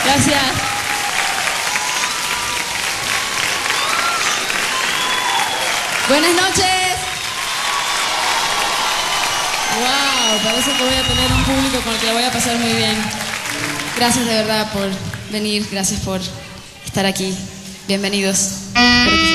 Gracias. Buenas noches. Wow, parece que voy a tener un público con el que la voy a pasar muy bien. Gracias de verdad por venir, gracias por estar aquí. Bienvenidos.